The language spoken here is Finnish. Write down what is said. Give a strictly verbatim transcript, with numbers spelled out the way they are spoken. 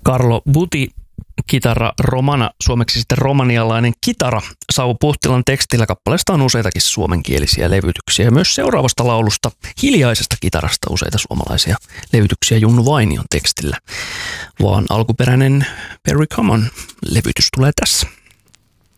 Carlo Buti, kitara romana, suomeksi sitten romanialainen kitara. Sauvo Puhtilan tekstillä kappaleesta on useitakin suomenkielisiä levytyksiä ja myös seuraavasta laulusta hiljaisesta kitarasta useita suomalaisia levytyksiä Junnu Vainion tekstillä. Vaan alkuperäinen Perry Common levytys tulee tässä.